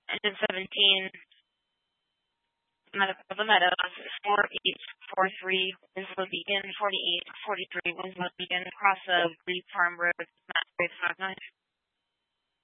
Engine 17, Medical the Meadows, 4843, Winslow Beacon, 4843, Winslow Beacon, across the Lee Farm Road, Matt 559.